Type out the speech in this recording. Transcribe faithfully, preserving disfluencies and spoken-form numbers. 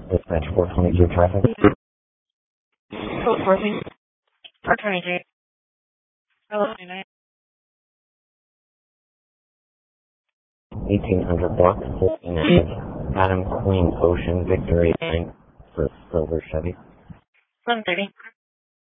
Dispatch four twenty-two traffic. Code four twenty-two. Hello, tonight. eighteen hundred block, fourteen active. Adam Queen Ocean Victor eight nine for Silver Chevy. eleven thirty.